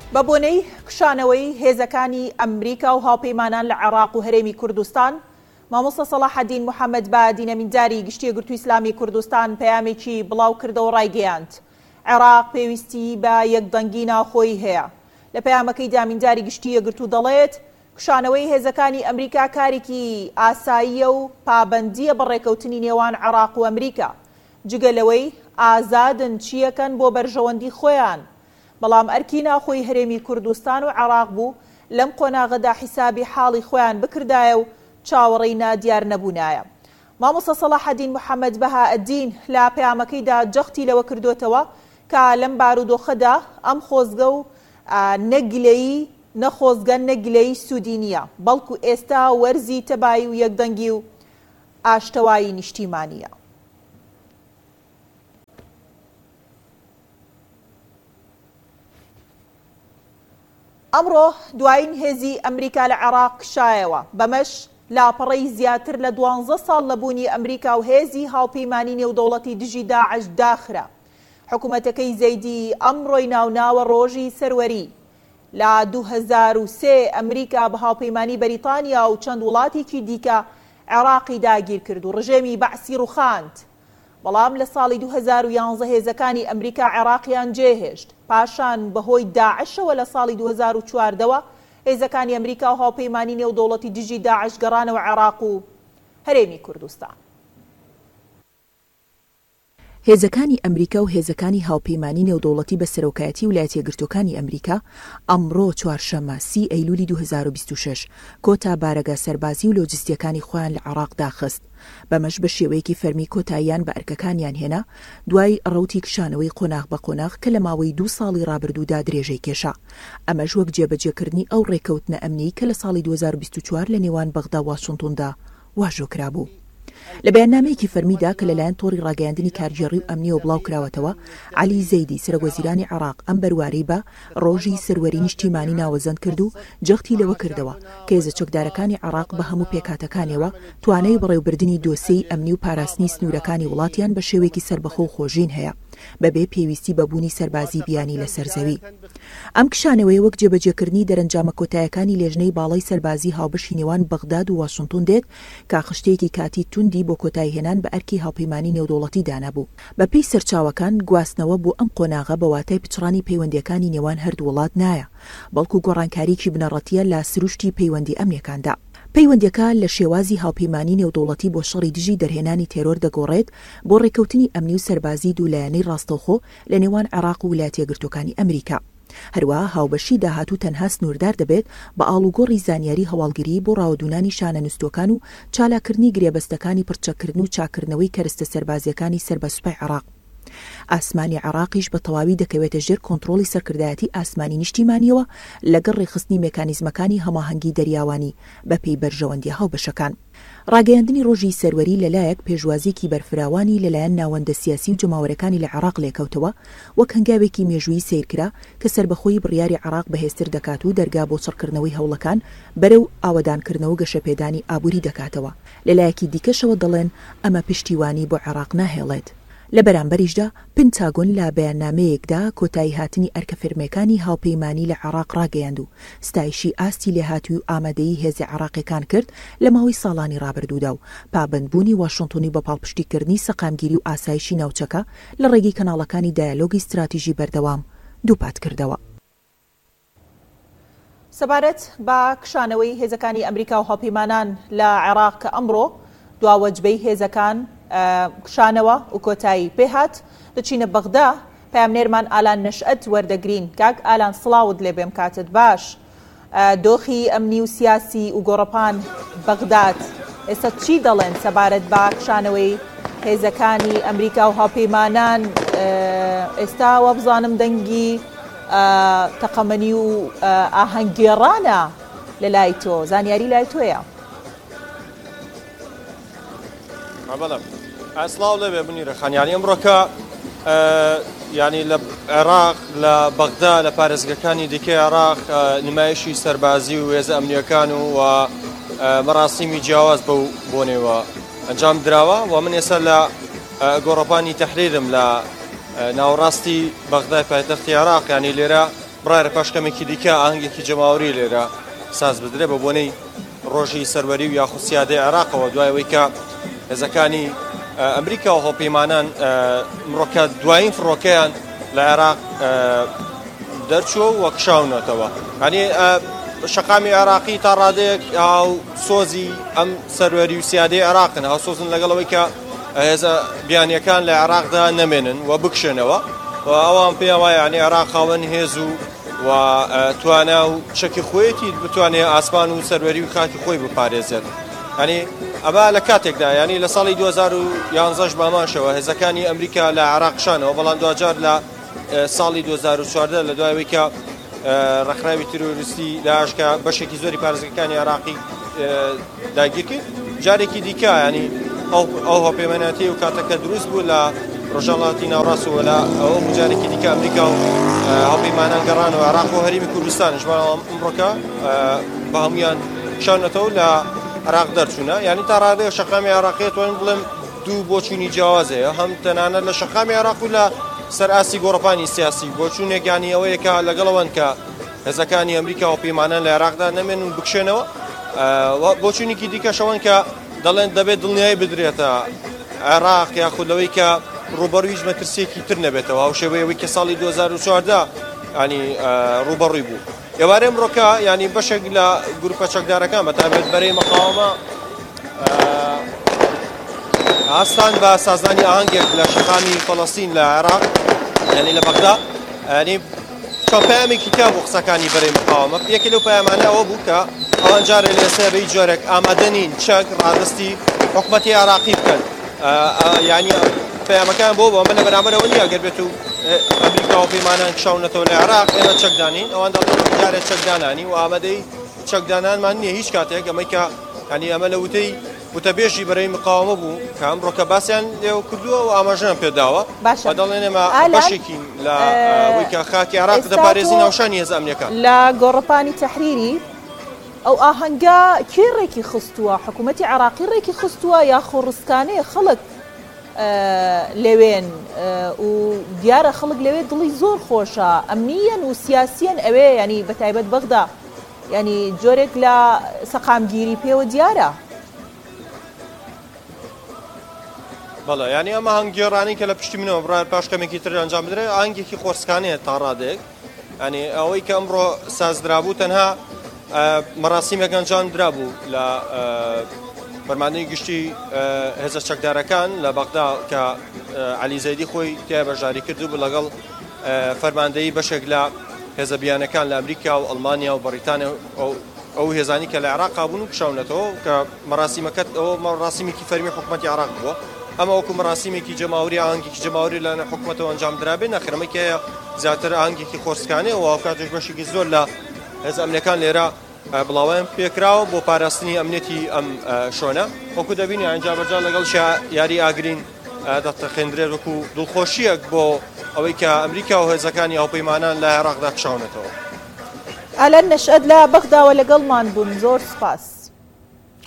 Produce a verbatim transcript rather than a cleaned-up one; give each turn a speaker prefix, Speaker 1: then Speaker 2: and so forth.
Speaker 1: بە بۆنەی کشانەوەی هێزەکانی ئەمریکا و هاوپەیمانان لە عێراق و هەرێمی کوردستان، مامۆستا سەلاحەدین محەممەد بە دیینەمینداری گشتی یەکگرتووی ئیسلامی کوردستان پەیامێکی بڵاو کردەوە ڕایگەیاند. عێراق پێویستی بە یەکدەنگی ناوخۆیی هەیە. لە پەیامەکەی دامینداری گشتی یەکگرتوو دەڵێت کشانەوەی هێزەکانی ئەمریکا کارێکی ئاساییە و پابەندیە بە ڕێکەوتنی نێوان عێراق و ئەمریکا، جگەلەوەی ئازادن چیەکەن بۆ بەرژەوەندی خۆیان. بەڵام ئەرکی ناخۆی هەرێمی کوردستان و عێراق بوو لەم قۆناغەدا حیسابی حاڵی خۆیان بکردایە و چاوەڕێی نادیار نەبوونایە. مامۆستا سەلاحەدین محەممەد بەهائەدین لە پەیامەکەیدا جەختی لەوە کردوتەوە کە لەم بارودۆخەدا ئەم خۆزگە و نەگلەیی نەخۆزگە نەگلەی سوودی نییە، بەڵکو ئێستا وەرزی تەبایی و یەکدەنگی و ئاشتەوایی نیشتیمانیە. ئەمڕۆ دوایین هێزی ئەمریکا لە عێراق کشایەوە، بەمەش لاپەڕەی زیاتر لە دوانزە ساڵ لەبوونی ئەمریکا و هێزی هاوپەیمانی نێودەوڵەتی دژی داعش داخرا. حکوومەتەکەی زەیدی ئەمڕۆی ناوناوە ڕۆژی سەروەری لە دوو هەزار و سێ ئەمریکا بە هاوپەیمانی بەریتانیا و چەند وڵاتێکی دیکە عێراقی داگیر کرد و ڕژێمی بەعسی ڕووخاند. بەڵام لە ساڵی دوو هەزار و یانزە هێزەکانی ئەمریکا عێراقیان جێهێشت، پاشان بەهۆی داعشەوە لە ساڵی دوو هەزار و چواردەوە هێزەکانی ئەمریکا و هاوپەیمانی نێودەوڵەتی دژی داعش گەڕانەوە عێراق و هەرێمی کوردستان.
Speaker 2: هێزەکانی ئەمریکا و هێزەکانی هاوپەیمانی نێودەوڵەتی بە سەرۆکایەتی ویلایەتە یەکگرتووەکانی ئەمریکا ئەمڕۆ چوارشەممە سی ئەیلولی دوو هەزار و بیست و شەش کۆتا بارەگا سەربازی و لۆجستیەکانی خۆیان لە عێراق داخست. بەمەش بە شێوەیەکی فەرمی کۆتاییان بە ئەرکەکانیان هێنا دوای ڕەوتی کشانەوەی قۆناغ بە قۆناغ کە لە ماوەی دوو ساڵی ڕابردوودا درێژەی کێشا. ئەمەش وەک جێبەجێکردنی ئەو ڕێکەوتنە ئەمنی کە لە ساڵی دوو هەزار و بیست و چوار لە نێوان بەغدا و واشنتۆندا واژۆکرا بوو. لە بەیاننامەیەکی فەرمیدا کە لەلایەن تۆڕی ڕاگەیاندنی کارگێڕی و ئەمنیەوە بڵاو کراوەتەوە، عەلی زەیدی سەرۆکوەزیرانی عێراق ئەم بەروارەی بە ڕۆژی سەروەری نیشتیمانی ناوەزەند کرد و جەختی لەوە کردەوە کە هێزە چەکدارەکانی عێراق بە هەموو پێکاتەکانیەوە توانای بەڕێوەبردننی دۆسیەی ئەمنی و پاراستنی سنوورەکانی وڵاتیان بە شێوەیەکی سربەخۆ و خۆژین هەیە بەبێ پێویستی بەبوونی سەربازی بیانی لەسەر زەوی. ئەم کشانەوەی وەک جێبەجێکردنی دەرەنجامە کۆتایەکانی لێژنەی باڵای سەربازی هاوبەشی نێوان بەغداد و واشنتۆن دێت کە خشتێکی کاتی توندی بۆ کۆتایی هێنان بە ئەرکی هاوپەیمانی نێودەوڵەتی دانابوو. بەپێی سەرچاوەکان گواستنەوە بۆ ئەم قۆناغە بە واتای پچڕانی پەیوەندیەکانی نێوان هەردوو وڵات نایە، بەڵکو گۆڕانکاریکی بنەڕەتیە لە سروشتی پەیوەندی ئەمنیەکاندا. پەیوەندیەکە لە شێوازی هاوپەیمانی نێودەوڵەتی بۆ شەڕی دژی دەرهێنانی تێرۆر دەگۆڕێت بۆ ڕێکەوتنی ئەمنی و سەربازی دوولایەنەی ڕاستەوخۆ لە نێوان عێراق و ویلایەتە یەکگرتووەکانی ئەمریکا. هەروەها هاوبەشی داهاتوو تەنها سنووردار دەبێت بە ئاڵوگۆڕی زانیاری هەواڵگیری بۆ ڕاوەدوونانی شانە نووسۆکان و چالاکردنی گرێبەستەکانی پرچەکردن و چاکردنەوەی کەرستە سەربازیەکانی سەربەسوپای عێراق. ئاسمانی عێراقیش بە تەواوی دەکەوێتە ژێر کۆنتڕۆڵی سەرکردایەتی ئاسمانی نیشتیمانیەوە لەگەڵ ڕێخستنی مێکانیزمەکانی هەماهەنگی دەریاوانی بەپێی بەرژەوەندی هاوبەشەکان. ڕاگەیاندنی ڕۆژی سەروەری لەلایەک پێشوازیەکی بەرفراوانی لەلایەن ناوەندە سیاسی و جەماوەرەکانی لە عێراق لێکەوتەوە وەک هەنگاوێکی مێژووی سیرکرا کە سربەخۆی بڕیاری عێراق بەهێزتر دەکات و دەرگا بۆ چڕکردنەوەی هەوڵەکان بەرەو ئاوەدانکردنەوە و گەشەپێدانی ئابووری دەکاتەوە. لەلایەکی دیکەشەوە دەڵێن ئەمە پشتیوانی بۆ عێراق ناهێڵێت. لە بەرامبەریشدا پنتاگۆن لە بەیاننامەیەکدا کۆتایی هاتنی ئەرکە فەرمیەکانی هاوپەیمانی لە عێراق ڕاگەیاند و ستایشی ئاستی لێهاتووی و ئامادەیی هێزی عێراقیەکان کرد لە ماوەی ساڵانی ڕابردوودا و پابەندبوونی واشنتۆنی بە پاڵپشتیکردنی سەقامگیری و ئاسایشی ناوچەکە لە ڕێگەی کەناڵەکانی دایالۆگی استراتیژی بەردەوام دووپات کردەوە.
Speaker 1: سەبارەت بە کشانەوەی هێزەکانی ئەمریکا و هاوپەیمانان لە عێراق کە ئەمڕۆ دواوەجبەی هێزەکان کشانەوە و کۆتایی پێهات دەچینە بەغدا. پامنێرمان ئالان نەشئەت وەردەگرین. کاک ئالان سڵاوت لێ بێم، کاتت باش. دۆخی ئەمنی و سیاسی و گۆڕەپان بەغداد ئێستا چی دەڵێن سەبارەت بە کشانەوەی هێزەکانی ئەمریکا و هاوپەیمانان؟ ئێستا وە بزانم دەنگی تەقەمەنی و ئاهەنگگێڕانە لە لای تۆ، زانیاری لای تۆیە؟
Speaker 3: بەڵێ ئەسڵاو لەبێ بنیرە خانیانی ئەمڕۆکە ینی لە عێراق لە بەغدا لە پارێزگەکانی دیکەی عێراق نمایشی سەربازی و هێزە ئەمنیەکان و مەراسیمی جیاواز بەو بۆنێەوە ئەنجام دراوە و من ئێستا لە گۆڕەپانی تەحریرم لە ناوەڕاستی بەغدای پایتەختی عێراق، ینی لێرە بڕایە پاشکەمێکی دیکە ئاهەنگێکی جەماوەری لێرە ساز بدرێ بە بۆنەی ڕۆژی سەروەری و یاخود سیادەی عێراقەوە دوای ئەوەی کە هێزەکانی ئەمریکا و هەڵپەیمانان مرۆکە دوایین فڕۆکەیان لە عێراق دەرچووە و وەکشاونەتەوە. هەنێ شەقامی عێراقی تا ڕادەیەک هاو سۆزی ئەم سەروەری و سیادەی عێراقن، هاو سۆزن لەگەڵەوەی کە هێزە بیانیەکان لە عێراقدا نەمێنن و بکشێنەوە و ئەوان پێیان وایە یعنی عێراق خاوەن هێز و و توانە و چەکی خۆیەتی بتوانێت ئاسمان و سەروەری و خاکی خۆی بپارێزێت. ینی ئەمە لە کاتێکدا ینی لە ساڵی دوو هەزار و یانزە بامانشەوە هێزەکانی ئەمریکا لە عێراقشانەوە، بەڵام دوجار لە ساڵی دوو هەزار و چواردە لە دوایەوەی کە ڕێکخراوی تیرۆریستی داعشکە بەشێکی زۆری پارێزگەکانی عێراقی داگیر کرد، جارێکی دیکە ینی ئەو هەڵپەیمانەتی و کاتەکە دروست بوو لە ڕۆژهەڵاتی ناوڕاستەوە لە ئەوە جارێکی دیکە ئەمریکا و هەڵپەیمانان گەڕانەوە عێراق و هەرێمی کوردستانش، بەڵام ئەمڕۆکە بە هەمویان شانەتەوە لە عێراق دەرچوونە. یعنی تا ڕادەیە شەقامی عێراقی توانین بڵێم دوو بۆچوونی جیاوازەیە، هەم تەنانەت لە شەقامی عێراق و لە سەرئاسی گۆڕەپانی سیاسی بۆچوونێک ینی ئەوەیە کە لەگەڵەوەن کە هێزەکانی ئەمریکا و هەڵپەیمانان لە عێراقدا نەمێن و بکشێنەوە. بۆچوونێکی دیکەشەوەن کە دەڵێن دەبێت دڵنیایی بدرێتە عێراق یاخود لەوەی کە ڕوبەڕووی مەترسیەکی تر نەبێتەوە، ئەو شێوەیەوەی کە ساڵی دوو هەزار و چواردە ینی ڕوبەڕووی بوو. ئێوارە ئەمڕۆکە ینی بەشێک لە گروپە چەکدارەکان بەتابێت بەرەی مەقاومە ئاستان بە سازانی ئاهەنگێک لە شەقامی فەڵەستین لە عێراق ینی لە بەغدا، ینی چۆن پەیامێکی تیا بۆ قسەکانی بەرەی مقاومە. یەکێک لەو پەیامانە ئەوە بوو کە ئەوان جارێ لەسەر بەی جۆرێک ئامادە نین چەک ڕادستی حکومەتی عێراقی بکەن. ینی پەیامەکان بۆ بۆ ئەمە لە بەرامبەرەوە نییە ئەگەر بێت و ئەمریکا و هەڵپەیمانان کشاونەتەوە لە عێراق ئێمە چەکدانین، ئەوان دەڵێن جارێک چەکدانانی و ئامادەی چەکدانانمان نییە هیچ کاتێک. ئەمەی کە ینی ئەمە لە وتەی وتەبێژی بەرەی مقاومە بوو کە ئەمڕۆکە باسییان لێوە کردووە و ئاماژەیان پێداوە بە دەڵێن ئێمە بەشێکی لە ئەوەی کە خاکی عێراق دەپارێزی ناوشانی هێز ئەمنیەکان.
Speaker 1: لە گۆڕەپانی تەحریری ئەو ئاهەنگا کێ ڕێکی خستووە؟ حکوومەتی عێراقی ڕێکی خستووە یا خۆڕستکانەیە خەڵک لەوێن و دیارە خەڵک لەوێ دڵی زۆر خۆشە ئەمنیەن و سیاسیەن ئەوێ ینی بەتایبەت بەغدا ینی جۆرێک لە سەقامگیری پێوە دیارە.
Speaker 3: بەڵێ ینی ئەمە هەنگگێڕانی کە لە پشتی منەوە بڕای پاشکەمێکی تر ئەنجام بدرێ ئاهەنگێکی خۆرسکانەیە تا ڕادێک، ینی ئەوەی کە ئەمڕۆ سازدرابوو تەنها مەراسیمێک ئەنجام درابوو لە فەرماندەی گشتی هێزە چەکدارەکان لە بەغدا کە عەلی زەیدی خۆی تیا بەشداری کردو بوو لەگەڵ فەرماندەی بەشێک لە هێزە بیانەکان لە ئەمریکا و ئەڵمانیا و بەریتانیا ئەو هێزانی کە لە عێراق بوون و کشاونەتەوە کە مەراسیمەکەت ئەوە مەراسیمێکی فەرمی حکومەتی عێراق بووە. ئەمە وەکو مەراسیمێکی جەماوەری ئاهەنگێکی جەماوەری لە حکومەتەوە ئەنجام درابێ نەخرەمەکەیە زیاتر ئاهەنگێکی خۆرسکانەیە و کاتێک بەشێکی زۆر لە هێز ئەمنیەکان لێرە بڵاویان پێکراوە بۆ پاراستنی ئەمنیەتی ئەم شۆنە. وەکو دەبینی ئەنجا بەرجا لەگەڵ یاری ئاگرین دەتەخێنرێت وەکو دڵخۆشیەک بۆ ئەوەی کە ئەمریکا و هێزەکانی هەڵپەیمانان لە عێراقدا کشاونەتەوە.
Speaker 1: ئالان نەشئەت لە بەغداوە لەگەڵمان بوون، زۆر سپاس.